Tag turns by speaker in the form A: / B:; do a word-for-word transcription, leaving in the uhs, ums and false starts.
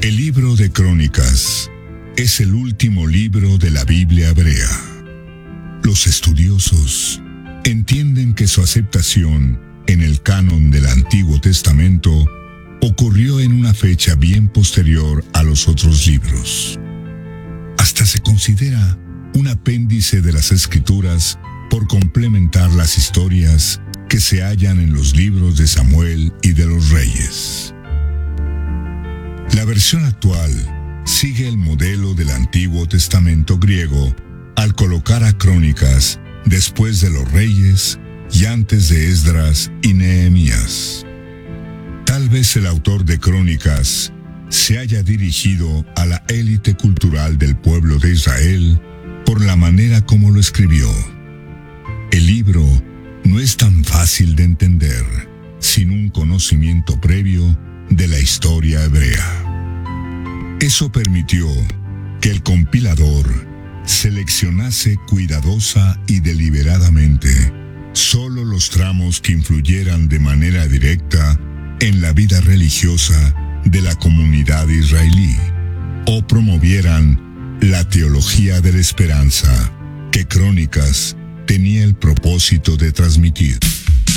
A: El libro de Crónicas es el último libro de la Biblia hebrea. Los estudiosos entienden que su aceptación en el canon del Antiguo Testamento ocurrió en una fecha bien posterior a los otros libros. Hasta se considera un apéndice de las Escrituras por complementar las historias que se hallan en los libros de Samuel y de los Reyes. La versión actual sigue el modelo del Antiguo Testamento griego al colocar a Crónicas después de los Reyes y antes de Esdras y Nehemías. Tal vez el autor de Crónicas se haya dirigido a la élite cultural del pueblo de Israel por la manera como lo escribió. El libro no es tan fácil de entender sin un conocimiento previo de la historia hebrea. Eso permitió que el compilador seleccionase cuidadosa y deliberadamente solo los tramos que influyeran de manera directa en la vida religiosa de la comunidad israelí o promovieran la teología de la esperanza que Crónicas tenía el propósito de transmitir.